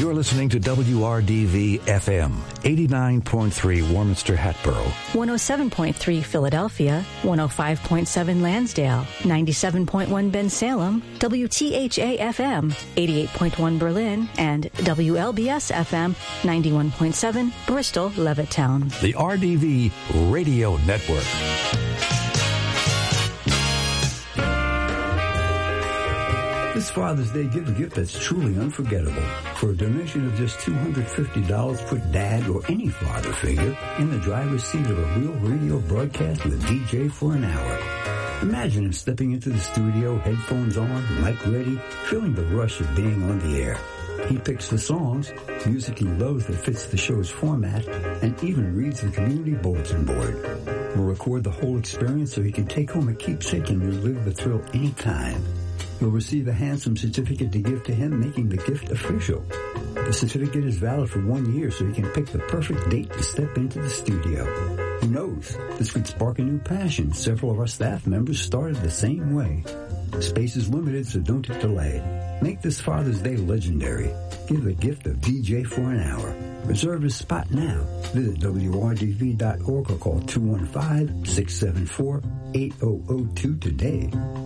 You're listening to WRDV-FM, 89.3 Warminster Hatboro, 107.3 Philadelphia, 105.7 Lansdale, 97.1 Bensalem, WTHA-FM, 88.1 Berlin, and WLBS-FM, 91.7 Bristol, Levittown. the RDV Radio Network. This Father's Day, give a gift that's truly unforgettable. For a donation of just $250, put Dad or any father figure in the driver's seat of a real radio broadcast with DJ for an hour. Imagine him stepping into the studio, headphones on, mic ready, feeling the rush of being on the air. He picks the songs, music he loves that fits the show's format, and even reads the community bulletin board. We'll record the whole experience so he can take home a keepsake and relive the thrill anytime. You'll receive a handsome certificate to give to him, making the gift official. The certificate is valid for 1 year, so you can pick the perfect date to step into the studio. Who knows? This could spark a new passion. Several of our staff members started the same way. Space is limited, so don't delay. Make this Father's Day legendary. Give a gift of DJ for an hour. Reserve his spot now. Visit WRDV.org or call 215-674-8002 today.